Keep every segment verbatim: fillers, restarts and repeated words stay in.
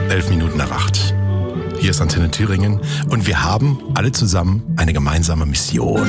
elf Minuten nach acht. Hier ist Antenne Thüringen und wir haben alle zusammen eine gemeinsame Mission.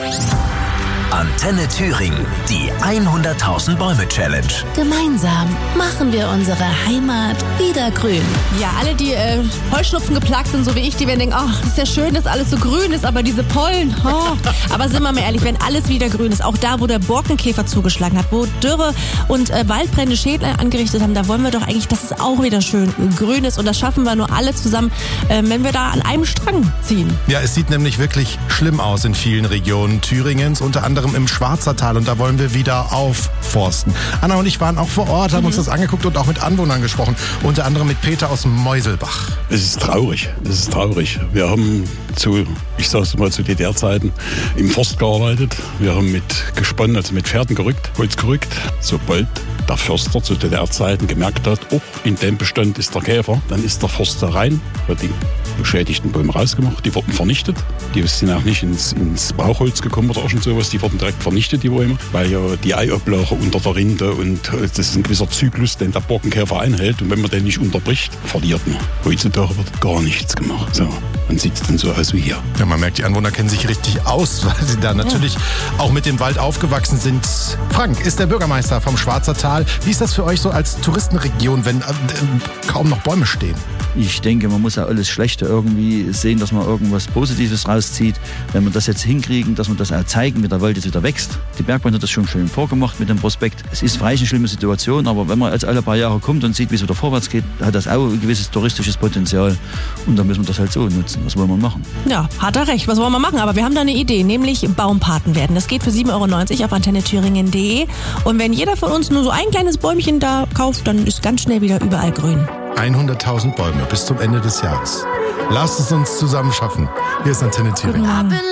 Antenne Thüringen, die hunderttausend Bäume Challenge. Gemeinsam machen wir unsere Heimat wieder grün. Ja, alle, die äh, Heuschnupfen geplagt sind, so wie ich, die werden denken, ach, ist ja schön, dass alles so grün ist, aber diese Pollen, oh. Aber sind wir mal ehrlich, wenn alles wieder grün ist, auch da, wo der Borkenkäfer zugeschlagen hat, wo Dürre und äh, Waldbrände Schäden angerichtet haben, da wollen wir doch eigentlich, dass es auch wieder schön grün ist und das schaffen wir nur alle zusammen, äh, wenn wir da an einem Strang ziehen. Ja, es sieht nämlich wirklich schlimm aus in vielen Regionen Thüringens, unter anderem im Schwarzertal und da wollen wir wieder aufforsten. Anna und ich waren auch vor Ort, haben mhm. uns das angeguckt und auch mit Anwohnern gesprochen, unter anderem mit Peter aus Meuselbach. Es ist traurig, es ist traurig. Wir haben zu, ich sag's mal, zu D D R-Zeiten im Forst gearbeitet. Wir haben mit gesponnen, also mit Pferden gerückt, Holz gerückt. Sobald der Förster zu D D R-Zeiten gemerkt hat, oh, in dem Bestand ist der Käfer, dann ist der Forster rein, hat die beschädigten Bäume rausgemacht, die wurden vernichtet. Die sind auch nicht ins, ins Bauchholz gekommen oder irgend sowas, die wurden direkt vernichtet, die Bäume, weil ja die Eioblache unter der Rinde und das ist ein gewisser Zyklus, den der Borkenkäfer einhält und wenn man den nicht unterbricht, verliert man. Heutzutage wird gar nichts gemacht. So, man sieht es dann so aus wie hier. Ja, man merkt, die Anwohner kennen sich richtig aus, weil sie da natürlich ja. auch mit dem Wald aufgewachsen sind. Frank ist der Bürgermeister vom Schwarzertal. Wie ist das für euch so als Touristenregion, wenn äh, kaum noch Bäume stehen? Ich denke, man muss ja alles Schlechte irgendwie sehen, dass man irgendwas Positives rauszieht. Wenn wir das jetzt hinkriegen, dass wir das auch zeigen, wie der Wald jetzt wieder wächst. Die Bergbahn hat das schon schön vorgemacht mit dem Prospekt. Es ist freilich eine schlimme Situation, aber wenn man jetzt alle paar Jahre kommt und sieht, wie es wieder vorwärts geht, hat das auch ein gewisses touristisches Potenzial. Und dann müssen wir das halt so nutzen. Was wollen wir machen? Ja, hat er recht. Was wollen wir machen? Aber wir haben da eine Idee, nämlich Baumpaten werden. Das geht für sieben Euro neunzig auf antenne thüringen punkt de. Und wenn jeder von uns nur so ein kleines Bäumchen da kauft, dann ist ganz schnell wieder überall grün. hunderttausend Bäume bis zum Ende des Jahres. Lasst es uns zusammen schaffen. Hier ist Antenne Thüringen.